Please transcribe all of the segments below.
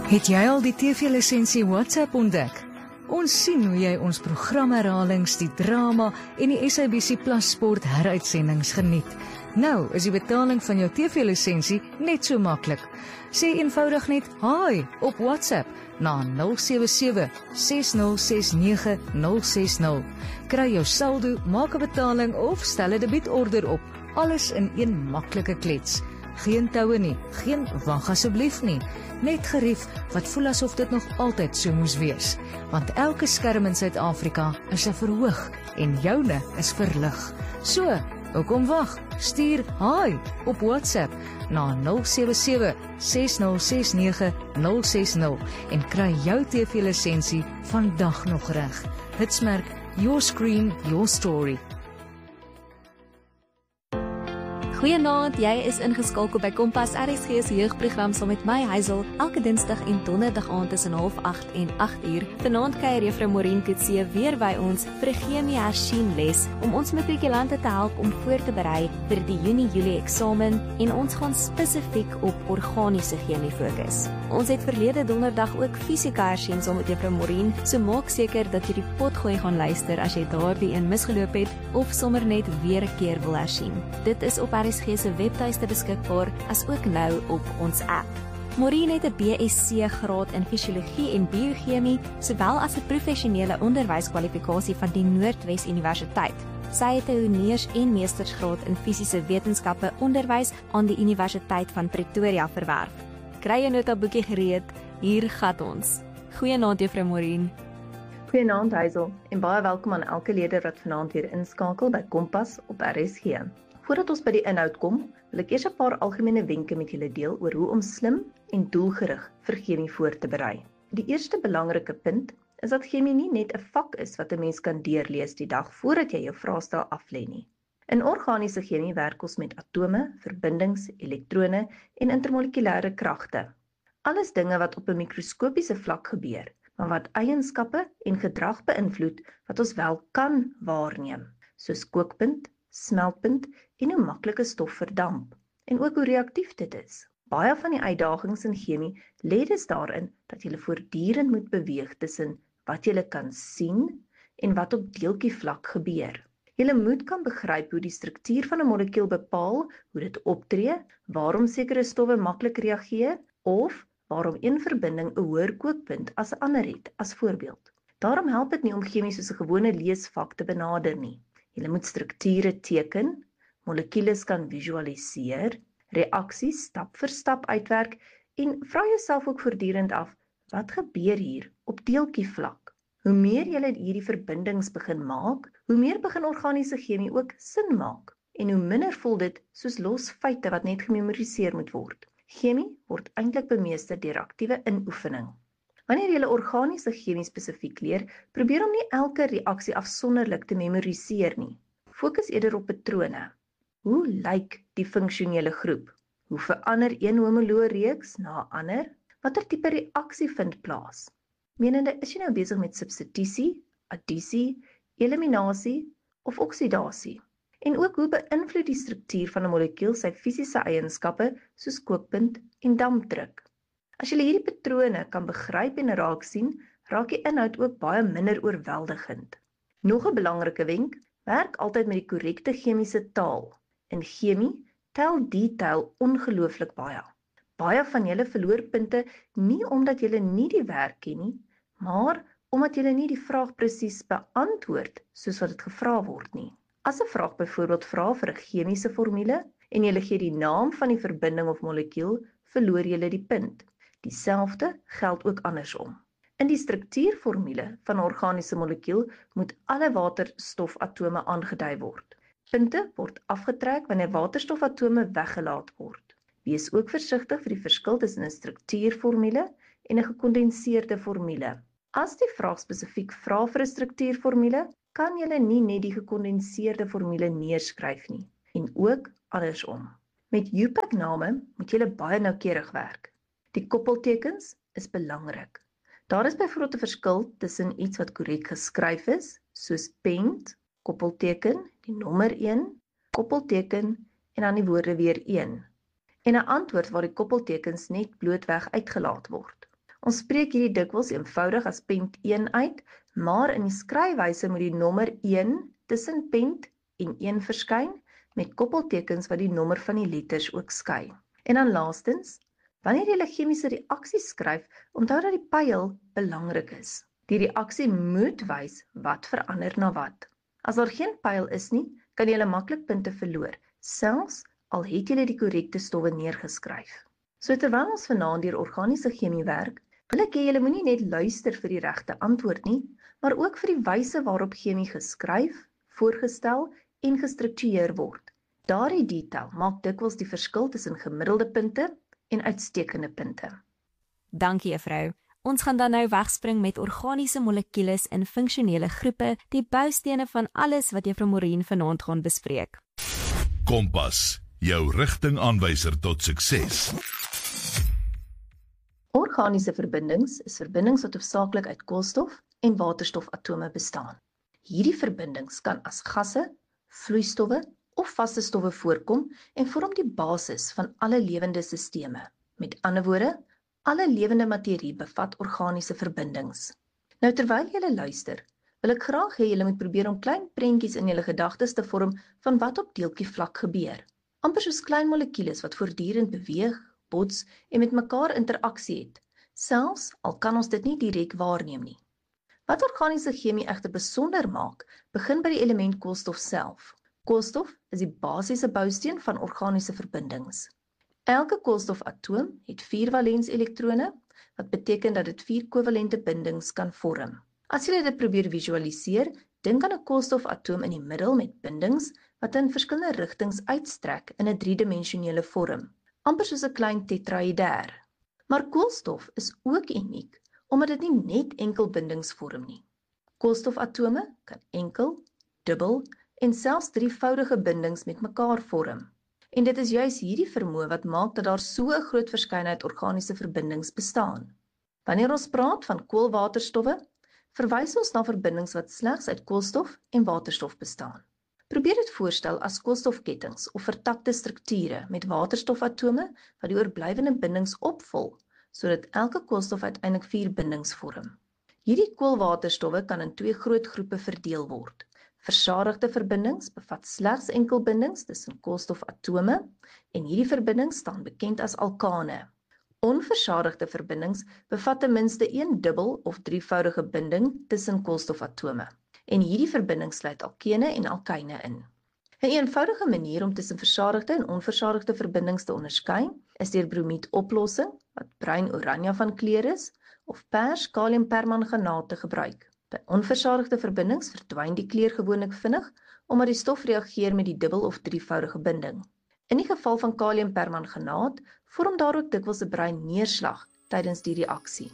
Het jy al die TV-lisensie WhatsApp ontdek? Ons sien hoe jy ons programherhalings, die drama en die SABC Plus Sport heruitsendings geniet. Nou is die betaling van jou TV-lisensie net so maklik. Sê eenvoudig net hi op WhatsApp na 077 6069 060. Kry jou saldo, maak 'n betaling of stel 'n debietorder op. Alles in een maklike klets. Geen toue nie, geen wag asseblief nie. Net gerief wat voel asof dit nog altyd so moes wees. Want elke skerm in Suid-Afrika is 'n verhoog en joune is verlig. So, hoekom wag? Stuur hi op WhatsApp na 077 6069 060 en kry jou TV-lisensie vandag nog reg. Hitsmerk Your Screen, Your Story. Goeienaand, jy is ingeskakel by Kompas RSG se jeugprogram saam met my Hazel, elke Dinsdag en Donderdag aand tussen 7:30 en 8:00. Vanaand kuier Juffrou Maureen Coetzee weer by ons vir 'n chemie hersien-les om ons matrikulante te help om voor te berei vir die Junie-Julie eksamen en ons gaan spesifiek op organiese chemie fokus. Ons het verlede Donderdag ook fisika hersien saam met Juffrou Maureen, so maak seker dat jy die potgooi gaan luister as jy daardie een misgeloop het of sommer net weer 'n keer wil hersien. Dit is op RSG se webtuiste beskikbaar, as ook nou op ons app. Maureen het 'n BSc graad in fisiologie en biochemie, sowel as 'n professionele onderwyskwalifikasie van die Noordwes Universiteit. Sy het 'n honeurs- en meestersgraad in fisiese wetenskappe onderwys aan die Universiteit van Pretoria verwerf. Kry jou notaboekie gereed, hier gaan ons. Goeienaand Juffrou Maureen. Goeienaand Hazel en baie welkom aan elke leerder wat vanaand weer inskakel by Kompas op RSG. Voordat ons by die inhoud kom, wil ek eers 'n paar algemene wenke met julle deel oor hoe om slim en doelgerig vir chemie voor te berei. Die eerste belangrike punt is dat chemie nie net 'n vak is wat 'n mens kan deurlees die dag voordat jy jou vraestel aflê nie. In organiese chemie werk ons met atome, verbindings, elektrone en intermolekulêre kragte. Alles dinge wat op 'n mikroskopiese vlak gebeur, maar wat eienskappe en gedrag beïnvloed wat ons wel kan waarneem, soos kookpunt, smeltpunt en hoe maklik 'n stof verdamp, en ook hoe reaktief dit is. Baie van die uitdagings in chemie lê dus daarin dat jy voortdurend moet beweeg tussen wat jy kan sien en wat op deeltjievlak gebeur. Jy moet kan begryp hoe die struktuur van 'n molekuul bepaal, hoe dit optree, waarom sekere stowwe maklik reageer, of waarom een verbinding 'n hoër kookpunt as 'n ander het, as voorbeeld. Daarom help dit nie om chemie soos 'n gewone leesvak te benader nie. Jy moet strukture teken, molekules kan visualiseer, reaksies stap vir stap uitwerk en vra jouself ook voortdurend af, wat gebeur hier op deeltjievlak? Hoe meer jy hierdie verbindings begin maak, hoe meer begin organiese chemie ook sin maak en hoe minder voel dit soos los feite wat net gememoriseer moet word. Chemie word eintlik bemeester deur aktiewe inoefening. Wanneer jy organiese chemie spesifiek leer, probeer om nie elke reaksie afsonderlik te memoriseer nie. Fokus eerder op patrone. Hoe lyk die funksionele groep? Hoe verander een homoloë reeks na 'n ander? Watter tipe reaksie vind plaas? Menende, is jy nou besig met substitusie, addisie, eliminasie of oksidasie? En ook hoe beïnvloed die struktuur van 'n molekuul sy fisiese eienskappe soos kookpunt en dampdruk? As jy hierdie patrone kan begryp en raak sien, raak die inhoud ook baie minder oorweldigend. Nog 'n belangrike wenk, werk altyd met die korrekte chemiese taal. In chemie tel detail ongelooflik baie. Baie van julle verloor punte nie omdat julle nie die werk ken nie, maar omdat julle nie die vraag presies beantwoord soos wat dit gevra word nie. As 'n vraag byvoorbeeld vra vir 'n chemiese formule en julle gee die naam van die verbinding of molekuul, verloor julle die punt. Dieselfde geld ook andersom. In die struktuurformule van 'n organiese molekuul moet alle waterstofatome aangedui word. Punte word afgetrek wanneer waterstofatome weggelaat word. Wees ook versigtig vir die verskil tussen 'n struktuurformule en 'n gekondenseerde formule. As die vraag spesifiek vra vir 'n struktuurformule, kan jy nie net die gekondenseerde formule neerskryf nie, en ook andersom. Met UPAC-name moet jy baie noukeurig werk. Die koppeltekens is belangrik. Daar is byvoorbeeld 'n verskil tussen iets wat korrek geskryf is, soos pent, koppelteken, die nommer 1, koppelteken en dan die woorde weer 1. En 'n antwoord waar die koppeltekens net blootweg uitgelaat word. Ons spreek hierdie dikwels eenvoudig as pent 1 uit, maar in die skryfwyse moet die nommer 1 tussen pent en 1 verskyn, met koppeltekens wat die nommer van die letters ook skei. En dan laastens, wanneer jy 'n chemiese reaksie skryf, onthou dat die pyl belangrik is. Die reaksie moet wys wat verander na wat. As daar geen pyl is nie, kan jy maklik punte verloor, selfs al het jy die korrekte stowwe neergeskryf. So terwyl ons vanaand deur organiese chemie werk, wil ek hê julle moenie net luister vir die regte antwoord nie, maar ook vir die wyse waarop chemie geskryf, voorgestel en gestruktureer word. Daardie detail maak dikwels die verskil tussen gemiddelde punte en uitstekende punte. Dankie juffrou. Ons gaan dan nou wegspring met organiese molekules in funksionele groepe, die boustene van alles wat juffrou Maureen vanaand gaan bespreek. Kompas, jou rigtingaanwyser tot sukses. Organiese verbindings is verbindings wat hoofsaaklik uit koolstof en waterstofatome bestaan. Hierdie verbindings kan as gasse, vloeistowwe of vaste stowwe voorkom en vorm die basis van alle lewende sisteme. Met ander woorde, alle lewende materie bevat organiese verbindings. Nou terwyl julle luister, wil ek graag hê julle moet probeer om klein prentjies in julle gedagtes te vorm van wat op deeltjievlak gebeur. Amper soos klein molekules wat voortdurend beweeg, bots en met mekaar interaksie het, selfs al kan ons dit nie direk waarneem nie. Wat organiese chemie egter besonder maak, begin by die element koolstof self. Koolstof is die basiese bousteen van organiese verbindings. Elke koolstofatoom het 4 valenselektrone, wat beteken dat dit 4 kovalente bindings kan vorm. As jy dit probeer visualiseer, dink aan 'n koolstofatoom in die middel met bindings wat in verskillende rigtings uitstrek in 'n 3-dimensionele vorm, amper soos 'n klein tetraeder. Maar koolstof is ook uniek, omdat dit nie net enkel bindings vorm nie. Koolstofatome kan enkel, dubbel en selfs 3voudige bindings met mekaar vorm. En dit is juis hierdie vermoë wat maak dat daar so 'n groot verskeidenheid organiese verbindings bestaan. Wanneer ons praat van koolwaterstowwe, verwys ons na verbindings wat slegs uit koolstof en waterstof bestaan. Probeer dit voorstel as koolstofkettinge of vertakte strukture met waterstofatome wat die oorblywende bindings opvul, sodat elke koolstof uiteindelik 4 bindings vorm. Hierdie koolwaterstowwe kan in 2 groot groepe verdeel word. Versadigde verbindings bevat slegs enkel bindings tussen koolstofatome en hierdie verbindings staan bekend as alkane. Onversadigde verbindings bevat ten minste 1 dubbel of 3voudige binding tussen koolstofatome en hierdie verbindings sluit alkene en alkyne in. 'n Eenvoudige manier om tussen versadigde en onversadigde verbindings te onderskei is deur bromiedoplossing wat bruin-oranje van kleur is of pers kaliumpermanganaat te gebruik. By onversadigde verbindings verdwyn die kleur gewoonlik vinnig omdat die stof reageer met die dubbel of 3voudige binding. In die geval van kaliumpermanganaat vorm daar ook dikwels 'n bruin neerslag tydens die reaksie.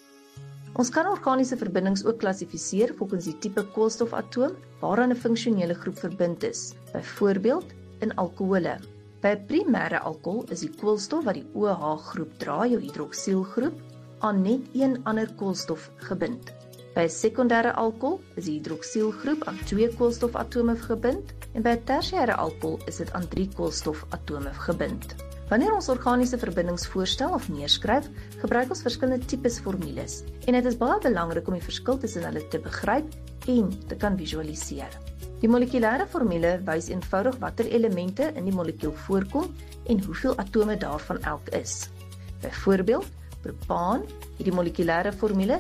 Ons kan organiese verbindings ook klassifiseer volgens die tipe koolstofatoom waaraan 'n funksionele groep verbind is, byvoorbeeld in alkohole. By 'n primêre alkohol is die koolstof wat die OH-groep dra, jou hidroksielgroep, aan net een ander koolstof gebind. By 'n sekondêre alkohol is die hidroksielgroep aan 2 koolstofatome gebind en by 'n tersiêre alkohol is dit aan 3 koolstofatome gebind. Wanneer ons organiese verbindings voorstel of neerskryf, gebruik ons verskillende tipes formules en dit is baie belangrik om die verskil tussen hulle te begryp en te kan visualiseer. Die molekulêre formule wys eenvoudig watter elemente in die molekuul voorkom en hoeveel atome daarvan elk is. Byvoorbeeld, propaan het die molekulêre formule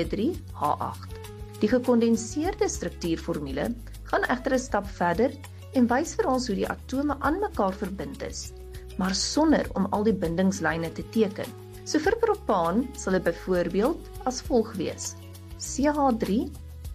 C3H8. Die gekondenseerde struktuurformule gaan egter 'n stap verder en wys vir ons hoe die atome aan mekaar verbind is, maar sonder om al die bindingslyne te teken. So vir propaan sal dit byvoorbeeld as volg wees: CH3,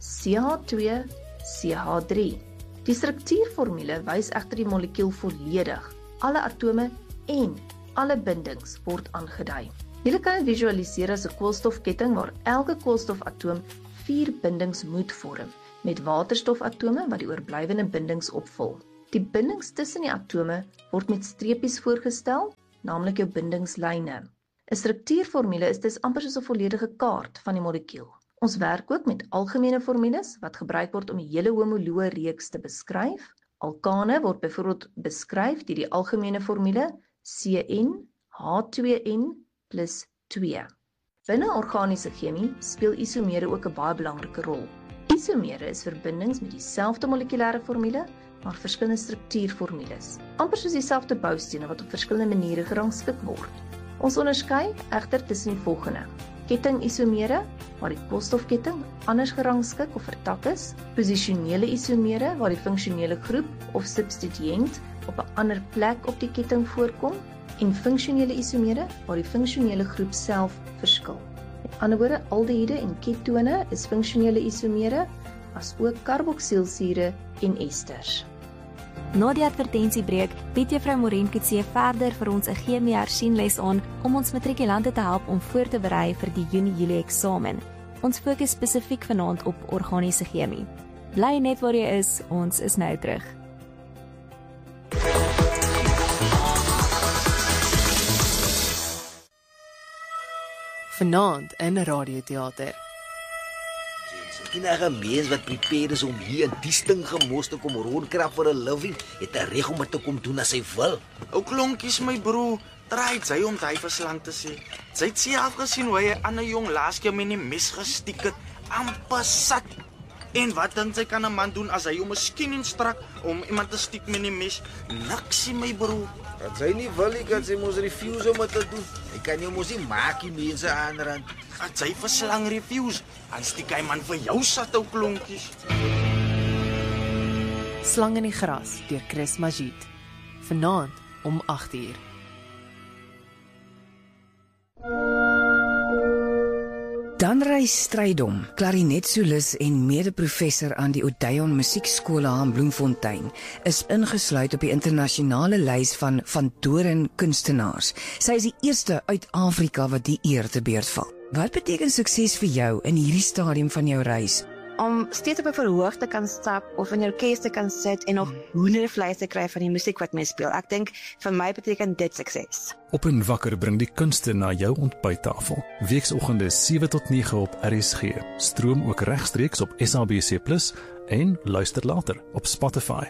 CH2, CH3. Die struktuurformule wys egter die molekuul volledig. Alle atome en alle bindings word aangedui. Julle kan dit visualiseer as 'n koolstofketting waar elke koolstofatoom 4 bindings moet vorm, met waterstofatome wat die oorblywende bindings opvul. Die bindings tussen die atome word met streepies voorgestel, naamlik jou bindingslyne. 'n Struktuurformule is dus amper soos 'n volledige kaart van die molekuul. Ons werk ook met algemene formules wat gebruik word om die hele homoloë reeks te beskryf. Alkane word byvoorbeeld beskryf deur die algemene formule CnH2n+2. Binne organiese chemie speel isomere ook 'n baie belangrike rol. Isomere is verbindings met dieselfde molekulêre formule, maar verskillende struktuurformules. Amper soos dieselfde boustene wat op verskillende maniere gerangskik word. Ons onderskei egter tussen die volgende: ketting-isomere, waar die koolstofketting anders gerangskik of vertak is, posisionele isomere, waar die funksionele groep of substituent op 'n ander plek op die ketting voorkom, en funksionele isomere, waar die funksionele groep self verskil. Met ander woorde, aldehiede en ketone is funksionele isomere, as ook karboksielsure en esters. Na die advertensiebreek bied Juffrou Maureen Coetzee verder vir ons 'n chemie hersienles aan om ons matrikulante te help om voor te berei vir die Junie-Julie eksamen. Ons fokus spesifiek vanaand op organiese chemie. Bly net waar jy is, ons is nou terug. Vanaand in radioteater. Enige mens wat prepared is om hier in die stingemos te kom rondkrap vir 'n living, het 'n reg om dit te kom doen as hy wil. Ou klonkies my broer, draai sy om hy verslang te sê. Sy het self gesien hoe hy 'n ander jong laas keer met 'n mes gestiek het, amper sat. En wat dink sy kan 'n man doen as hy hom miskien instrak om iemand te stiek met 'n mes? Niksie my broer. Dat sy nie wil nie, kan sy mos refuse om dit te doen. Hy kan jou mos nie maak die mense aanrand. As sy verslang refuse, dan stiek hy man vir jou sat ou klonkies. Slang in die gras deur Chris Magid. Vanaand om 8:00. Danrey Strydom, klarinetsolis en mede-professor aan die Odeon Musiekskool in Bloemfontein, is ingesluit op die internasionale lys van Doren kunstenaars. Sy is die eerste uit Afrika wat die eer te beurt val. Wat beteken sukses vir jou in hierdie stadium van jou reis? Om steeds op 'n verhoog te kan stap of in jou orkes te kan sit en nog honderde vleis te kry van die musiek wat mens speel. Ek dink vir my beteken dit sukses. Op en Wakker bring die kunste na jou ontbyttafel. Weekoggende 7 tot 9 op RSG. Stroom ook regstreeks op SABC+ en luister later op Spotify.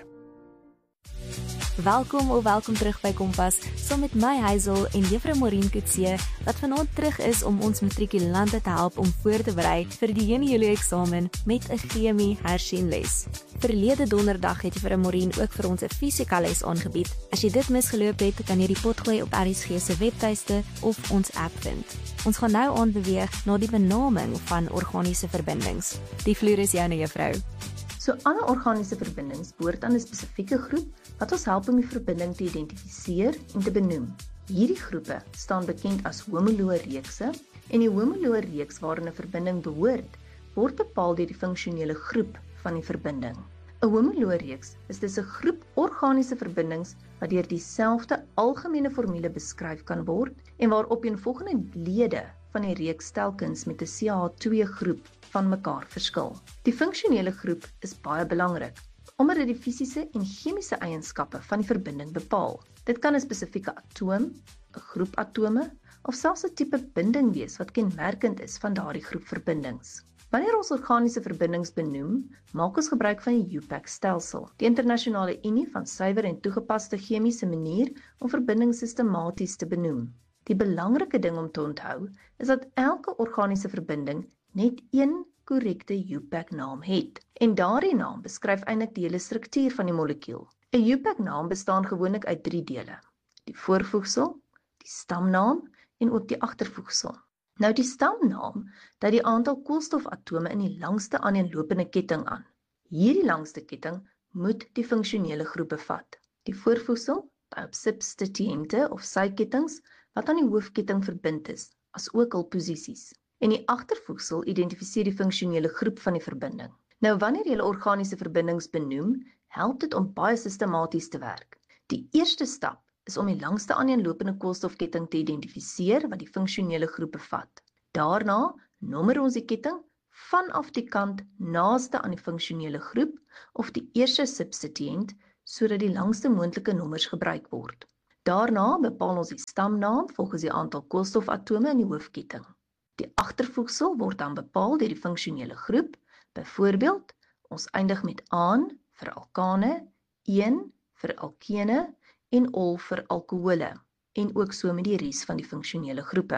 Welkom terug by Kompas, saam met my Hazel en Juffrou Maureen Coetzee, wat vanaand terug is om ons matrikulante te help om voor te berei vir die Junie-Julie eksamen met 'n chemie hersienles. Verlede donderdag het Juffrou Maureen ook vir ons 'n fisika les aangebied. As jy dit misgeloop het, kan jy die pot gooi op RSG se webtuiste of ons app vind. Ons gaan nou aanbeweeg na die benaming van organiese verbindings. Die vloer is joune, Juffrou. So alle organiese verbindings behoort aan 'n spesifieke groep wat ons help om die verbinding te identifiseer en te benoem. Hierdie groepe staan bekend as homoloë reekse en die homoloë reeks waarin 'n verbinding behoort, word bepaal deur die funksionele groep van die verbinding. 'n Homoloë reeks is dus 'n groep organiese verbindings wat deur dieselfde algemene formule beskryf kan word en waar opeenvolgende lede van die reeks telkens met 'n CH2 groep van mekaar verskil. Die funksionele groep is baie belangrik, omdat dit die fisiese en chemiese eienskappe van die verbinding bepaal. Dit kan 'n spesifieke atoom, 'n groep atome, of selfs 'n tipe binding wees wat kenmerkend is van daardie groep verbindings. Wanneer ons organiese verbindings benoem, maak ons gebruik van die UPAC-stelsel, die internasionale unie van suiwer en toegepaste chemiese manier om verbindings sistematies te benoem. Die belangrike ding om te onthou is dat elke organiese verbinding net een korrekte UPAC-naam het. En daardie naam beskryf eintlik die hele struktuur van die molekuul. 'n UPAC-naam bestaan gewoonlik uit 3 dele: die voorvoegsel, die stamnaam en ook die agtervoegsel. Nou die stamnaam dui die aantal koolstofatome in die langste aaneenlopende ketting aan. Hierdie langste ketting moet die funksionele groep bevat. Die voorvoegsel dui op substituente of syketings wat aan die hoofketting verbind is, as ook hul posisies. En die agtervoegsel identifiseer die funksionele groep van die verbinding. Nou wanneer jy organiese verbindings benoem, help dit om baie sistematies te werk. Die eerste stap is om die langste aaneenlopende koolstofketting te identifiseer wat die funksionele groep bevat. Daarna nommer ons die ketting vanaf die kant naaste aan die funksionele groep of die eerste substituent sodat die langste moontlike nommers gebruik word. Daarna bepaal ons die stamnaam volgens die aantal koolstofatome in die hoofketting. Die agtervoegsel word dan bepaal deur die funksionele groep. Byvoorbeeld, ons eindig met aan vir alkane, een vir alkene en ol vir alkohole en ook so met die res van die funksionele groepe.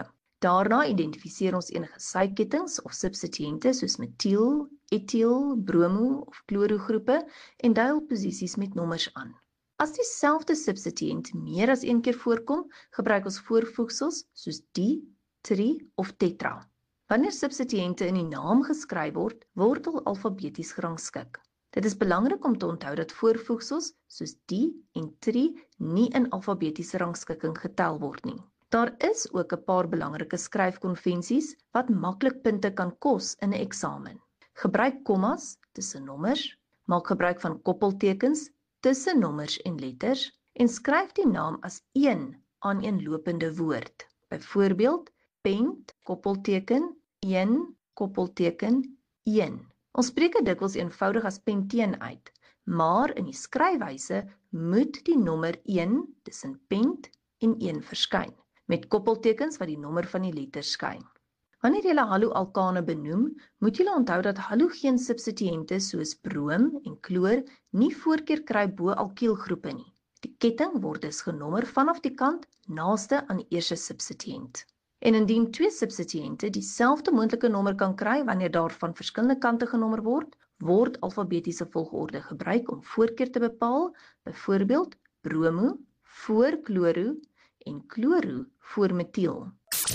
Daarna identifiseer ons enige suikerketings of substituente soos metiel, etiel, bromo of chlorogroepe en dui posisies met nommers aan. As dieselfde substituent meer as een keer voorkom, gebruik ons voorvoegsels soos di, tri of tetra. Wanneer substituente in die naam geskryf word, word hulle alfabeties gerangskik. Dit is belangrik om te onthou dat voorvoegsels soos di en tri nie in alfabetiese rangskikking getel word nie. Daar is ook 'n paar belangrike skryfkonvensies wat maklik punte kan kos in 'n eksamen. Gebruik kommas tussen nommers, maak gebruik van koppeltekens tussen nommers en letters en skryf die naam as een aaneenlopende woord. Byvoorbeeld, pent, koppelteken, een, koppelteken, een. Ons spreek dit dikwels eenvoudig as penteen uit, maar in die skryfwyse moet die nommer 1 tussen pent en 1 verskyn, met koppeltekens wat die nommer van die letter skyn. Wanneer jy haloalkane benoem, moet jy onthou dat halogeen substituente soos broom en chloor nie voorkeur kry bo alkielgroepe nie. Die ketting word dus genommer vanaf die kant naaste aan die eerste substituent. En indien twee substituente dieselfde moontlike nommer kan kry wanneer daar van verskillende kante genommer word, word alfabetiese volgorde gebruik om voorkeur te bepaal, byvoorbeeld bromo voor chloro en chloro voor metiel.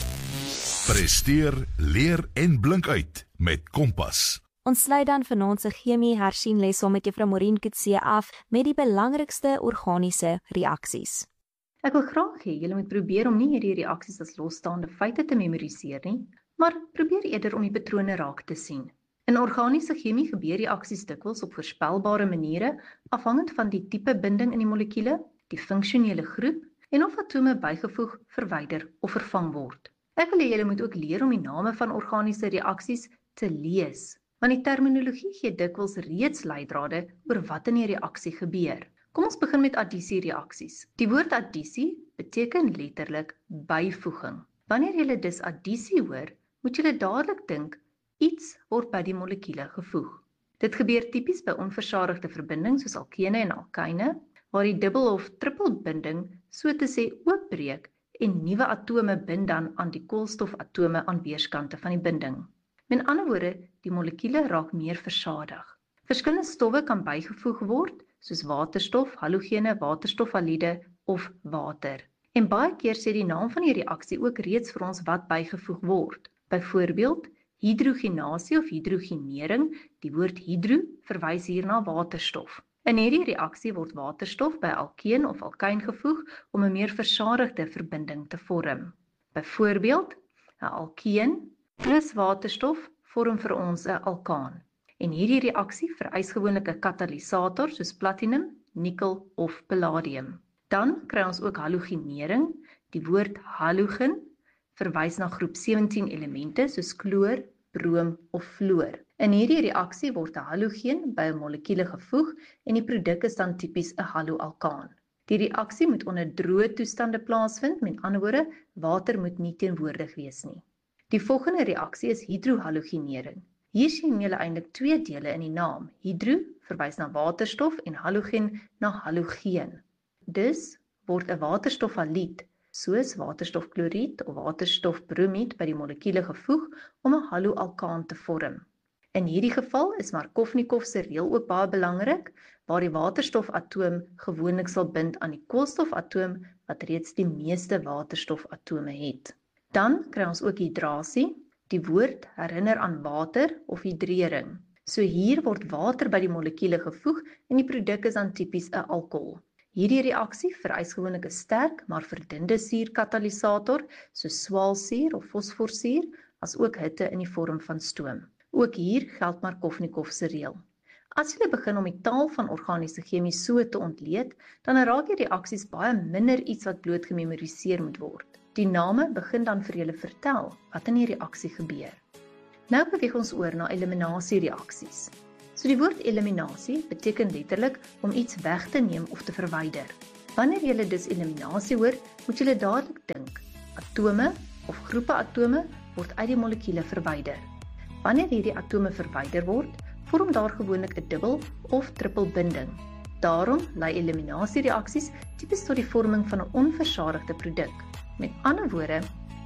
Presteer, leer en blink uit met Kompas. Ons sluit dan vanaand se chemie hersienles saam met Juffrou Maureen Coetzee af met die belangrikste organiese reaksies. Ek wil graag hê julle moet probeer om nie hierdie reaksies as losstaande feite te memoriseer nie, maar probeer eerder om die patrone raak te sien. In organiese chemie gebeur reaksies dikwels op voorspelbare maniere afhangend van die tipe binding in die molekule, die funksionele groep en of atome bygevoeg, verwyder of vervang word. Ek wil hê julle moet ook leer om die name van organiese reaksies te lees, want die terminologie gee dikwels reeds leidrade oor wat in die reaksie gebeur. Kom ons begin met addisiereaksies. Die woord addisie beteken letterlik byvoeging. Wanneer jy dus addisie hoor, moet jy dadelik dink iets word by die molekule gevoeg. Dit gebeur tipies by onversadigde verbindings soos alkene en alkyne, waar die dubbel of trippelbinding so te sê oopbreek en nuwe atome bind dan aan die koolstofatome aan weerskante van die binding. Met ander woorde, die molekule raak meer versadig. Verskillende stowwe kan bygevoeg word, soos waterstof, halogene, waterstofhalide of water. En baie keer sê die naam van die reaksie ook reeds vir ons wat bygevoeg word. Byvoorbeeld, hidrogenasie of hidrogenering, die woord hydro verwys hier na waterstof. In hierdie reaksie word waterstof by alkeen of alkyn gevoeg om 'n meer versadigde verbinding te vorm. Byvoorbeeld, 'n alkeen plus waterstof vorm vir ons 'n alkaan. En hierdie reaksie vereis gewoonlik 'n katalisator soos platinum, nikkel of palladium. Dan kry ons ook halogenering. Die woord halogen verwys na groep 17 elemente soos chloor, broom of fluor. In hierdie reaksie word 'n halogeen by 'n molekule gevoeg en die produk is dan tipies 'n haloalkaan. Die reaksie moet onder droë toestande plaasvind, met ander woorde, water moet nie teenwoordig wees nie. Die volgende reaksie is hidrohalogenering. Hier sien julle eintlik twee dele in die naam. Hydro verwys na waterstof en halogen na halogeen. Dus word 'n waterstofhalied, soos waterstofkloried of waterstofbromied by die molekule gevoeg om 'n haloalkaan te vorm. In hierdie geval is Markovnikov se reël ook baie belangrik, waar die waterstofatoom gewoonlik sal bind aan die koolstofatoom wat reeds die meeste waterstofatome het. Dan kry ons ook hidrasie. Die woord herinner aan water of hidrering. So hier word water by die molekule gevoeg en die produk is dan tipies 'n alkohol. Hierdie reaksie vereis gewoonlik 'n sterk maar verdunde suurkatalisator soos swaalsuur of fosforsuur, as ook hitte in die vorm van stoom. Ook hier geld Markovnikov se reël. As jy begin om die taal van organiese chemie so te ontleed, dan raak die reaksies baie minder iets wat bloot gememoriseer moet word. Die name begin dan vir julle vertel wat in die reaksie gebeur. Nou beweeg ons oor na eliminasiereaksies. So die woord eliminasie beteken letterlik om iets weg te neem of te verwyder. Wanneer jy dus eliminasie hoor, moet jy dadelik dink. Atome of groepe atome word uit die molekule verwyder. Wanneer hierdie atome verwyder word, vorm daar gewoonlik 'n dubbel of trippelbinding. Daarom lei eliminasiereaksies tipies tot die vorming van 'n onversadigde produk. Met ander woorde,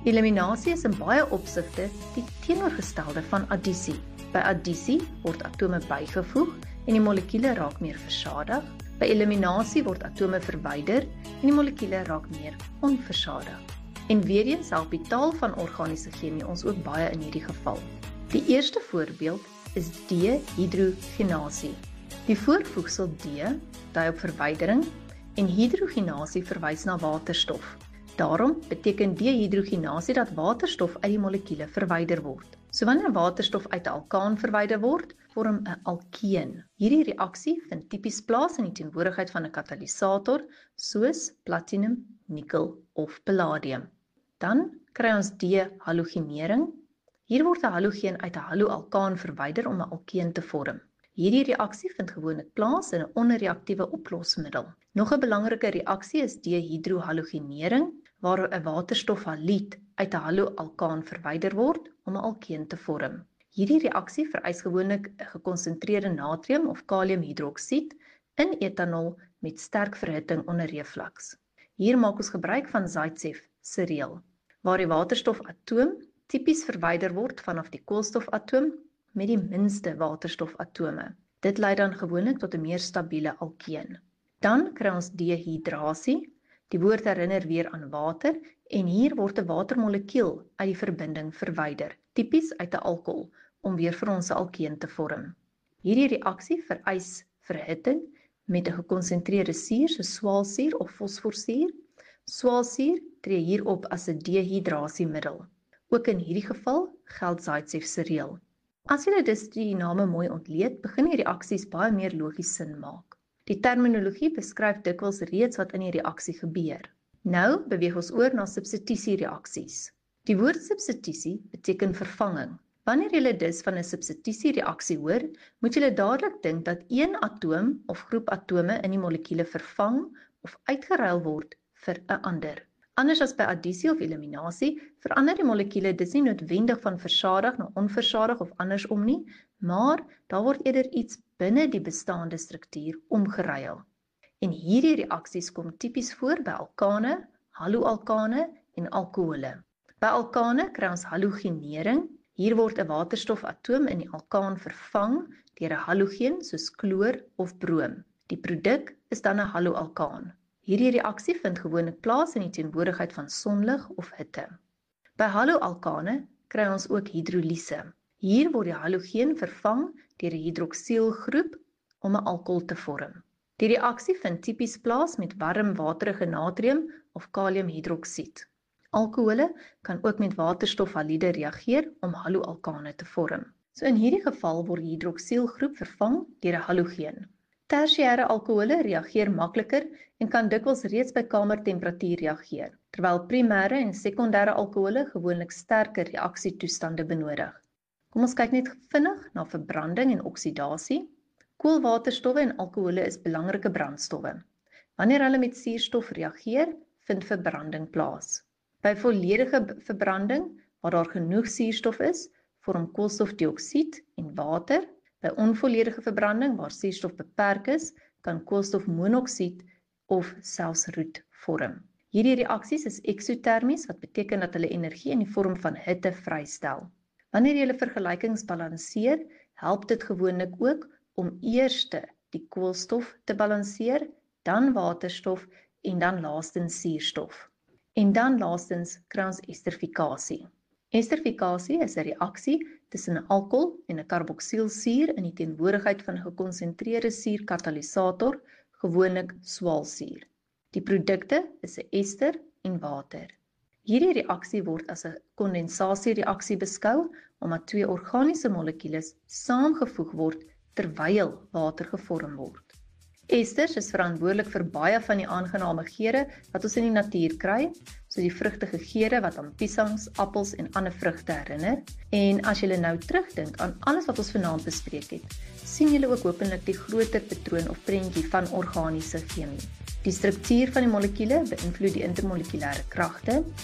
Eliminasie is in baie opsigte die teenoorgestelde van addisie. By addisie word atome bygevoeg en die molekule raak meer versadig. By eliminasie word atome verwyder en die molekule raak meer onversadig. En weer eens help die taal van organiese chemie ons ook baie in hierdie geval. Die eerste voorbeeld is dehydrogenasie. Die voorvoegsel D dui op verwydering en hydrogenasie verwys na waterstof. Daarom beteken dehydrogenasie dat waterstof uit die molekule verwyder word. So wanneer waterstof uit 'n alkaan verwyder word, vorm 'n alkeen. Hierdie reaksie vind tipies plaas in die teenwoordigheid van 'n katalisator soos platinum, nikkel of palladium. Dan kry ons dehalogenering. Hier word 'n halogeen uit 'n haloalkaan verwyder om 'n alkeen te vorm. Hierdie reaksie vind gewoonlik plaas in 'n onreaktiewe oplosmiddel. Nog 'n belangrike reaksie is dehydrohalogenering, waar 'n waterstofhalied uit 'n haloalkaan verwyder word om 'n alkeen te vorm. Hierdie reaksie vereis gewoonlik 'n gekonsentreerde natrium of kaliumhidroksied in etanol met sterk verhitting onder reëflaks. Hier maak ons gebruik van Zaitsev se reël, waar die waterstofatoom tipies verwyder word vanaf die koolstofatoom met die minste waterstofatome. Dit lei dan gewoonlik tot 'n meer stabiele alkeen. Dan kry ons dehydrasie. Die woord herinner weer aan water en hier word 'n watermolekuul uit die verbinding verwyder, tipies uit 'n alkohol, om weer vir ons 'n alkeen te vorm. Hierdie reaksie vereis verhitting met 'n gekonsentreerde suur soos swaalsuur of fosforsuur. Swaalsuur tree hier op as 'n dehydrasiemiddel. Ook in hierdie geval geld Zaitsev se reël. As jy dus die name mooi ontleed, begin die reaksies baie meer logies sin maak. Die terminologie beskryf dikwels reeds wat in die reaksie gebeur. Nou beweeg ons oor na substitusiereaksies. Die woord substitusie beteken vervanging. Wanneer jy dus van 'n substitusiereaksie hoor, moet jy dadelik dink dat een atoom of groep atome in die molekule vervang of uitgeruil word vir 'n ander. Anders as by addisie of eliminasie, verander die molekule dus nie noodwendig van versadig na onversadig of andersom nie, maar daar word eerder iets binne die bestaande struktuur omgeruil. En hierdie reaksies kom tipies voor by alkane, haloalkane en alkohole. By alkane kry ons halogenering. Hier word 'n waterstofatoom in die alkaan vervang deur 'n halogeen soos chloor of broom. Die produk is dan 'n haloalkaan. Hierdie reaksie vind gewoonlik plaas in die teenwoordigheid van sonlig of hitte. By haloalkane kry ons ook hidroliese. Hier word die halogeen vervang deur 'n hidroksielgroep om 'n alkohol te vorm. Die reaksie vind tipies plaas met warm waterige natrium of kaliumhidroksied. Alkohole kan ook met waterstofhalide reageer om haloalkane te vorm. So in hierdie geval word die hidroksielgroep vervang deur 'n halogeen. Tersiêre alkohole reageer makliker en kan dikwels reeds by kamertemperatuur reageer, terwyl primêre en sekondêre alkohole gewoonlik sterker reaksietoestande benodig. Kom ons kyk net vinnig na verbranding en oksidasie. Koolwaterstowwe en alkohole is belangrike brandstowwe. Wanneer hulle met suurstof reageer, vind verbranding plaas. By volledige verbranding, waar daar genoeg suurstof is, vorm koolstofdioksied en water. By onvolledige verbranding, waar suurstof beperk is, kan koolstofmonoksied of selfs roet vorm. Hierdie reaksies is eksotermies, wat beteken dat hulle energie in die vorm van hitte vrystel. Wanneer jy hulle vergelykings balanseer, help dit gewoonlik ook om eerste die koolstof te balanseer, dan waterstof en dan laastens suurstof. En dan laastens kry ons esterfikasie. Esterfikasie is 'n reaksie tussen 'n alkohol en 'n karboksielsuur in die teenwoordigheid van 'n gekonsentreerde suurkatalisator, gewoonlik swaalsuur. Die produkte is 'n ester en water. Hierdie reaksie word as 'n kondensasiereaksie beskou omdat twee organiese molekules saamgevoeg word terwyl water gevorm word. Esters is verantwoordelik vir baie van die aangename geure wat ons in die natuur kry, soos die vrugtige geure wat aan piesangs, appels en ander vrugte herinner. En as jy nou terugdink aan alles wat ons vanaand bespreek het, sien jy ook hopelik die groter patroon of prentjie van organiese chemie. Die struktuur van die molekule beïnvloed die intermolekulêre kragte.